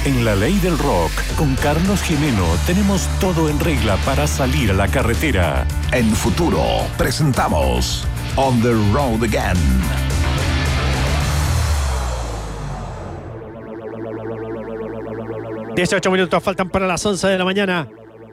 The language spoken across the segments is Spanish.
En la ley del rock, con Carlos Jimeno, tenemos todo en regla para salir a la carretera. En Futuro, presentamos On the Road Again. $18 minutos faltan para las 11 de la mañana.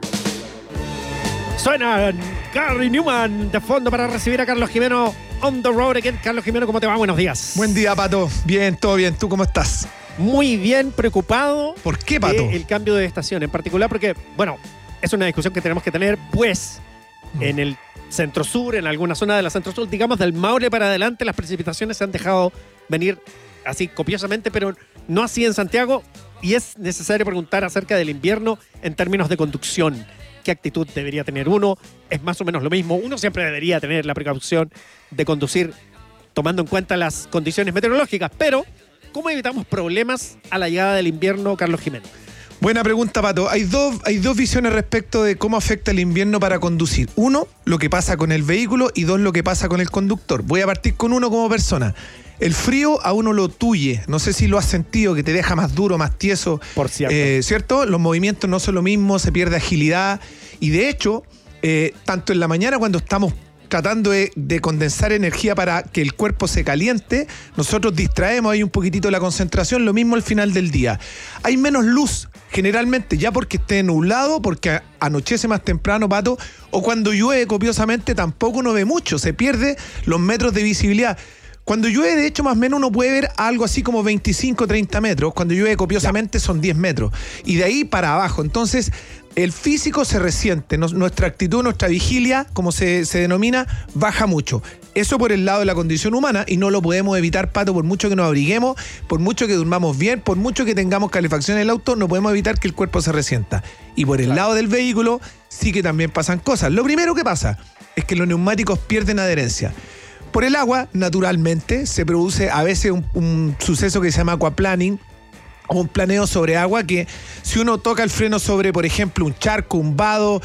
Suena Gary Newman de fondo para recibir a Carlos Jimeno. On the Road Again. Carlos Jimeno, ¿cómo te va? Buenos días. Buen día, Pato. Bien, todo bien. ¿Tú cómo estás? Muy bien, preocupado. ¿Por qué, Pato? El cambio de estación, en particular porque, bueno, es una discusión que tenemos que tener, pues, en el centro-sur, en alguna zona de la centro-sur, digamos del Maule para adelante, las precipitaciones se han dejado venir así copiosamente, pero no así en Santiago, y es necesario preguntar acerca del invierno en términos de conducción. ¿Qué actitud debería tener uno? Es más o menos lo mismo. Uno siempre debería tener la precaución de conducir tomando en cuenta las condiciones meteorológicas, pero ¿cómo evitamos problemas a la llegada del invierno, Carlos Jimeno? Buena pregunta, Pato. Hay dos visiones respecto de cómo afecta el invierno para conducir. Uno, lo que pasa con el vehículo, y dos, lo que pasa con el conductor. Voy a partir con uno como persona. El frío a uno lo tuye. No sé si lo has sentido, que te deja más duro, más tieso. Por cierto. ¿Cierto? Los movimientos no son lo mismo, se pierde agilidad. Y de hecho, tanto en la mañana cuando estamos tratando de condensar energía para que el cuerpo se caliente, nosotros distraemos ahí un poquitito la concentración, lo mismo al final del día. Hay menos luz, generalmente, ya porque esté nublado, porque anochece más temprano, Pato, o cuando llueve copiosamente tampoco uno ve mucho, se pierde los metros de visibilidad. Cuando llueve, de hecho, más o menos uno puede ver algo así como 25, 30 metros. Cuando llueve copiosamente son 10 metros. Y de ahí para abajo. Entonces, el físico se resiente. Nuestra actitud, nuestra vigilia, como se denomina, baja mucho. Eso por el lado de la condición humana, y no lo podemos evitar, Pato, por mucho que nos abriguemos, por mucho que durmamos bien, por mucho que tengamos calefacción en el auto, no podemos evitar que el cuerpo se resienta. Y por el lado del vehículo, sí que también pasan cosas. Lo primero que pasa es que los neumáticos pierden adherencia. Por el agua, naturalmente, se produce a veces un suceso que se llama aquaplaning, o un planeo sobre agua, que si uno toca el freno sobre, por ejemplo, un charco, un vado,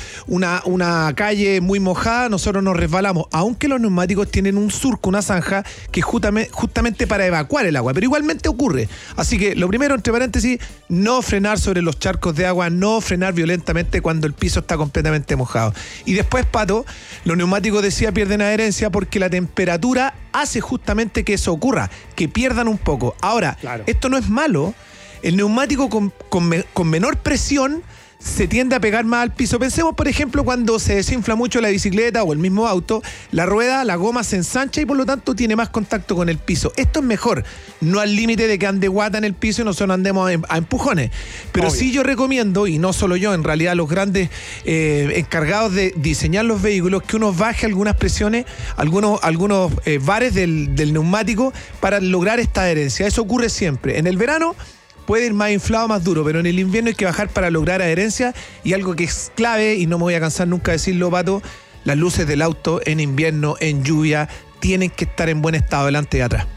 una calle muy mojada, nosotros nos resbalamos, aunque los neumáticos tienen un surco, una zanja, que es justamente para evacuar el agua, pero igualmente ocurre. Así que lo primero, entre paréntesis, no frenar sobre los charcos de agua, no frenar violentamente cuando el piso está completamente mojado. Y después, Pato, los neumáticos, decía, pierden adherencia porque la temperatura hace justamente que eso ocurra, que pierdan un poco. Ahora, claro, esto no es malo. El neumático con menor presión se tiende a pegar más al piso. Pensemos, por ejemplo, cuando se desinfla mucho la bicicleta o el mismo auto, la rueda, la goma se ensancha y por lo tanto tiene más contacto con el piso. Esto es mejor, no al límite de que ande guata en el piso y nosotros andemos a empujones. Pero obvio, sí yo recomiendo, y no solo yo, en realidad los grandes encargados de diseñar los vehículos, que uno baje algunas presiones, algunos bares del neumático para lograr esta adherencia. Eso ocurre siempre. En el verano puede ir más inflado, más duro, pero en el invierno hay que bajar para lograr adherencia. Y algo que es clave, y no me voy a cansar nunca de decirlo, Pato, las luces del auto en invierno, en lluvia, tienen que estar en buen estado delante y atrás.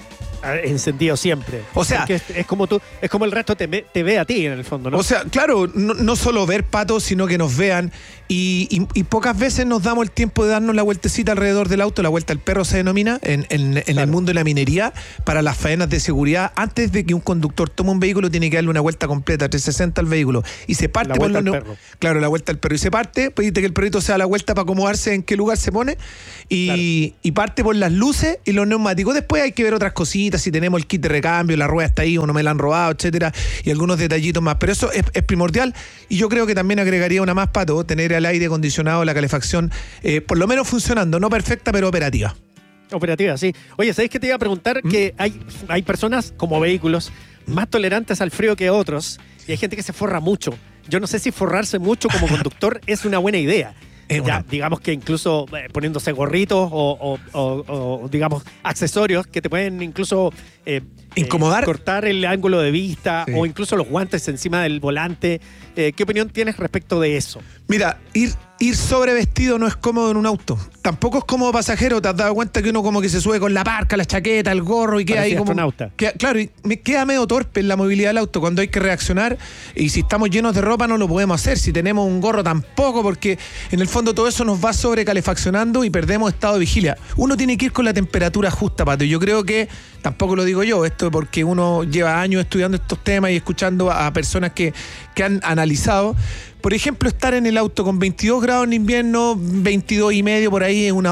Encendido siempre. O sea, es como tú, es como el resto te ve a ti en el fondo, ¿no? O sea, claro, no solo ver, Pato, sino que nos vean. Y pocas veces nos damos el tiempo de darnos la vueltecita alrededor del auto. La vuelta al perro se denomina en claro, el mundo de la minería, para las faenas de seguridad. Antes de que un conductor tome un vehículo, tiene que darle una vuelta completa, 360 al vehículo. Y se parte por los Claro, la vuelta al perro. Y se parte, pediste que el perrito se da la vuelta para acomodarse en qué lugar se pone. Y parte por las luces y los neumáticos. Después hay que ver otras cositas, si tenemos el kit de recambio, la rueda está ahí o no me la han robado, etcétera, y algunos detallitos más. Pero eso es primordial. Y yo creo que también agregaría una más, Pato, tener el aire acondicionado, la calefacción, por lo menos funcionando, no perfecta, pero operativa. Operativa, sí. Oye, ¿sabéis que te iba a preguntar? Que hay personas como vehículos más tolerantes al frío que otros, y hay gente que se forra mucho. Yo no sé si forrarse mucho como conductor es una buena idea. Ya, digamos que incluso poniéndose gorritos o digamos accesorios que te pueden incluso incomodar, cortar el ángulo de vista, sí, o incluso los guantes encima del volante. ¿Qué opinión tienes respecto de eso? Mira, ir sobrevestido no es cómodo en un auto. Tampoco es cómodo pasajero. ¿Te has dado cuenta que uno como que se sube con la parca, la chaqueta, el gorro y queda ahí como astronauta? Claro, y me queda medio torpe en la movilidad del auto cuando hay que reaccionar, y si estamos llenos de ropa no lo podemos hacer. Si tenemos un gorro tampoco, porque en el fondo todo eso nos va sobrecalefaccionando y perdemos estado de vigilia. Uno tiene que ir con la temperatura justa, Pato. Yo creo que tampoco lo digo yo, esto porque uno lleva años estudiando estos temas y escuchando a personas que han analizado. Por ejemplo, estar en el auto con 22 grados en invierno, 22 y medio por ahí es un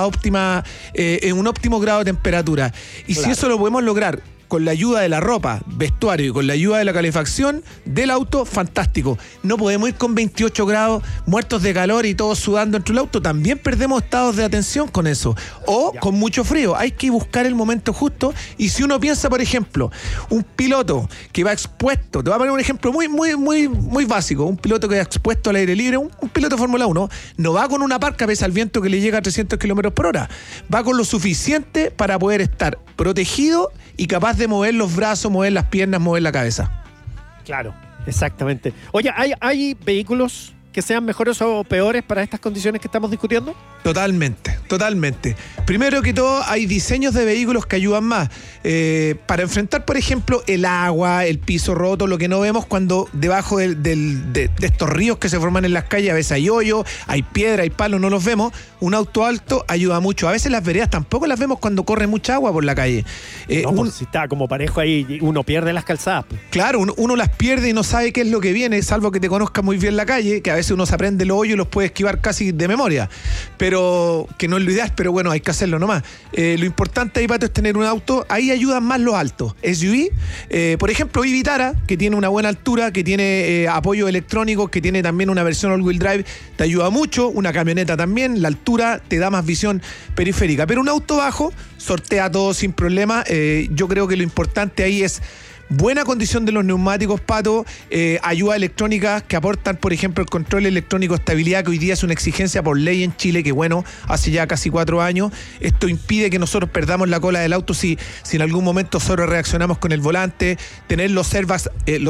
óptimo grado de temperatura. Y Claro. si eso lo podemos lograr con la ayuda de la ropa, vestuario y con la ayuda de la calefacción del auto, fantástico. No podemos ir con 28 grados muertos de calor y todos sudando dentro del auto. También perdemos estados de atención con eso. O Ya. con mucho frío. Hay que buscar el momento justo. Y si uno piensa, por ejemplo, un piloto que va expuesto, te voy a poner un ejemplo muy básico. Un piloto que va expuesto al aire libre, un piloto de Fórmula 1, no va con una parca pese al viento que le llega a 300 kilómetros por hora. Va con lo suficiente para poder estar protegido y capaz de mover los brazos, mover las piernas, mover la cabeza. Claro, exactamente. Oye, ¿hay vehículos que sean mejores o peores para estas condiciones que estamos discutiendo? Totalmente. Primero que todo, hay diseños de vehículos que ayudan más. Para enfrentar, por ejemplo, el agua, el piso roto, lo que no vemos cuando debajo de estos ríos que se forman en las calles, a veces hay hoyo, hay piedra, hay palo, no los vemos. Un auto alto ayuda mucho. A veces las veredas tampoco las vemos cuando corre mucha agua por la calle. No, pues, si está como parejo ahí, uno pierde las calzadas. Pues. Claro, uno las pierde y no sabe qué es lo que viene, salvo que te conozca muy bien la calle, que a veces uno se aprende los hoyos y los puede esquivar casi de memoria. Pero que no es lo ideal, pero bueno, hay que hacerlo nomás. Lo importante ahí, Pato, es tener un auto. Ahí ayudan más los altos. SUV, por ejemplo, Vitara, que tiene una buena altura, que tiene apoyo electrónico, que tiene también una versión all-wheel drive, te ayuda mucho. Una camioneta también, la altura te da más visión periférica. Pero un auto bajo sortea todo sin problema. Yo creo que lo importante ahí es buena condición de los neumáticos, Pato, ayudas electrónicas que aportan, por ejemplo, el control electrónico de estabilidad, que hoy día es una exigencia por ley en Chile, que bueno, hace ya casi 4 años. Esto impide que nosotros perdamos la cola del auto si en algún momento solo reaccionamos con el volante. Tener los airbags,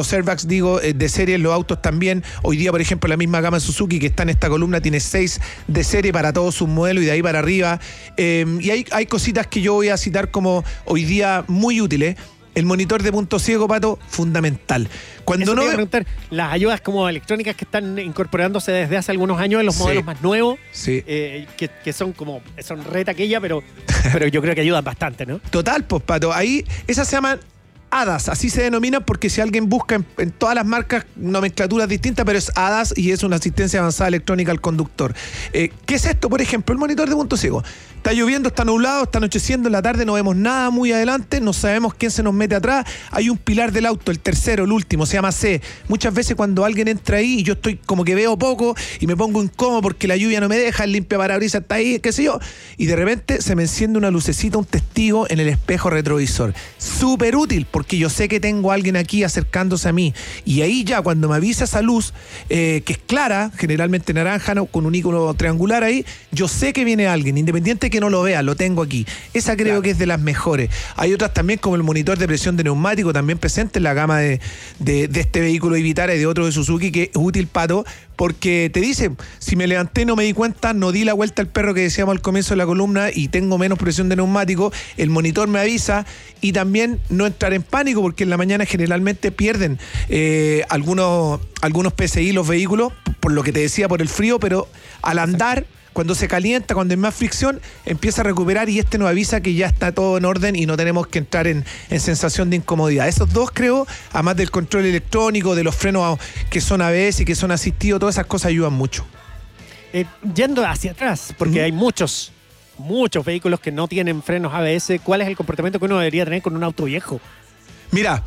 de serie en los autos también. Hoy día, por ejemplo, la misma gama Suzuki que está en esta columna tiene 6 de serie para todos sus modelos y de ahí para arriba. Y hay cositas que yo voy a citar como hoy día muy útiles. El monitor de punto ciego, Pato, fundamental. Cuando Eso no te iba a ve... preguntar, las ayudas como electrónicas que están incorporándose desde hace algunos años en los Sí. modelos más nuevos, Sí. que son re taquilla, pero yo creo que ayudan bastante, ¿no? Total, pues, Pato. Ahí, esas se llaman ADAS, así se denominan, porque si alguien busca en todas las marcas nomenclaturas distintas, pero es ADAS y es una asistencia avanzada electrónica al conductor. ¿Qué es esto? Por ejemplo, el monitor de punto ciego. Está lloviendo, está nublado, está anocheciendo, en la tarde no vemos nada muy adelante, no sabemos quién se nos mete atrás. Hay un pilar del auto, el tercero, el último, se llama C. Muchas veces cuando alguien entra ahí y yo estoy como que veo poco y me pongo incómodo porque la lluvia no me deja, el limpiaparabrisas está ahí, qué sé yo, y de repente se me enciende una lucecita, un testigo en el espejo retrovisor. Súper útil, porque yo sé que tengo a alguien aquí acercándose a mí. Y ahí ya, cuando me avisa esa luz, que es clara, generalmente naranja, ¿no?, con un icono triangular ahí, yo sé que viene alguien, independiente que no lo vea, lo tengo aquí. Esa creo Claro. que es de las mejores. Hay otras también, como el monitor de presión de neumático, también presente en la gama de este vehículo Vitara y de otro de Suzuki, que es útil, Pato, porque te dice, si me levanté no me di cuenta, no di la vuelta al perro que decíamos al comienzo de la columna y tengo menos presión de neumático, el monitor me avisa. Y también no entrar en pánico, porque en la mañana generalmente pierden algunos PSI los vehículos, por lo que te decía, por el frío, pero al andar, cuando se calienta, cuando hay más fricción, empieza a recuperar y nos avisa que ya está todo en orden y no tenemos que entrar en sensación de incomodidad. Esos dos, creo, además del control electrónico, de los frenos que son ABS y que son asistidos, todas esas cosas ayudan mucho. Yendo hacia atrás, porque hay muchos vehículos que no tienen frenos ABS, ¿cuál es el comportamiento que uno debería tener con un auto viejo? Mira,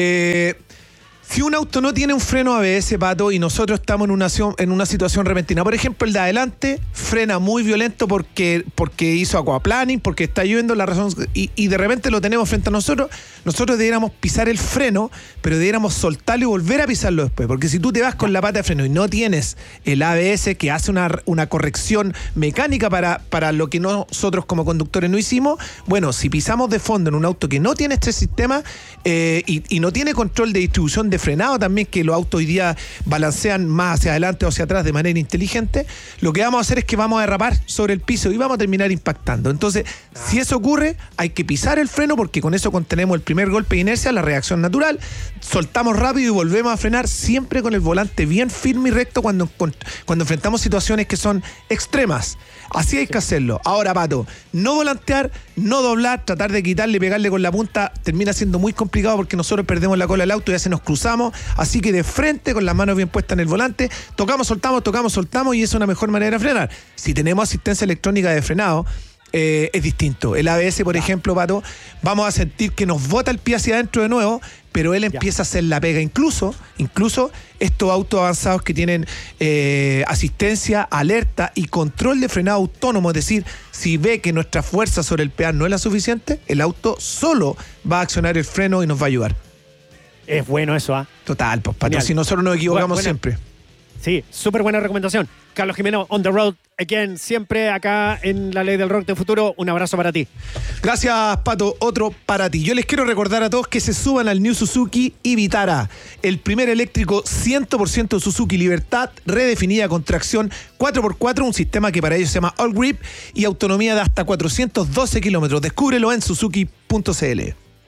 si un auto no tiene un freno ABS, Pato, y nosotros estamos en una situación repentina, por ejemplo, el de adelante frena muy violento porque hizo aquaplaning, porque está lloviendo, la razón, y de repente lo tenemos frente a nosotros debiéramos pisar el freno, pero debiéramos soltarlo y volver a pisarlo después, porque si tú te vas con la pata de freno y no tienes el ABS que hace una corrección mecánica para lo que nosotros como conductores no hicimos, bueno, si pisamos de fondo en un auto que no tiene este sistema y no tiene control de distribución de frenado también, que los autos hoy día balancean más hacia adelante o hacia atrás de manera inteligente, lo que vamos a hacer es que vamos a derrapar sobre el piso y vamos a terminar impactando. Entonces, si eso ocurre, hay que pisar el freno porque con eso contenemos el primer golpe de inercia, la reacción natural, soltamos rápido y volvemos a frenar siempre con el volante bien firme y recto cuando enfrentamos situaciones que son extremas. Así hay que hacerlo. Ahora, Pato, no volantear, no doblar, tratar de quitarle y pegarle con la punta termina siendo muy complicado porque nosotros perdemos la cola del auto y ya se nos cruzamos. Así que de frente, con las manos bien puestas en el volante, tocamos, soltamos y es una mejor manera de frenar. Si tenemos asistencia electrónica de frenado, es distinto. El ABS, por ejemplo, Pato, vamos a sentir que nos bota el pie hacia adentro de nuevo, pero él empieza a hacer la pega. Incluso estos autos avanzados que tienen asistencia, alerta y control de frenado autónomo, es decir, si ve que nuestra fuerza sobre el pedal no es la suficiente, el auto solo va a accionar el freno y nos va a ayudar. Es bueno eso, ¿ah? Total, pues, Pato, si nosotros nos equivocamos siempre. Sí, súper buena recomendación. Carlos Jimeno, on the road again, siempre acá en La Ley del Rock de Futuro. Un abrazo para ti. Gracias, Pato. Otro para ti. Yo les quiero recordar a todos que se suban al New Suzuki Vitara, el primer eléctrico 100% Suzuki Libertad, redefinida con tracción 4x4, un sistema que para ellos se llama All Grip y autonomía de hasta 412 kilómetros. Descúbrelo en suzuki.cl.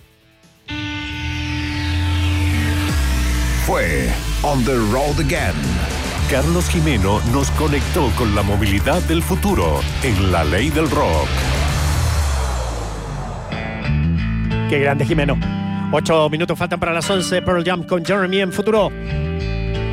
Fue On the Road Again. Carlos Jimeno nos conectó con la movilidad del futuro en La Ley del Rock. Qué grande, Jimeno. 8 minutos faltan para las 11. Pearl Jam con Jeremy en Futuro.